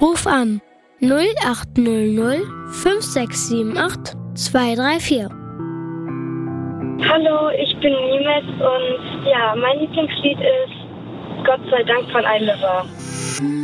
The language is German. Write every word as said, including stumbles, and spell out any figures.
Ruf an null acht null null fünf sechs sieben acht zwei drei vier. Hallo, ich bin Nimes und ja, mein Lieblingslied ist Gott sei Dank von Eiliver.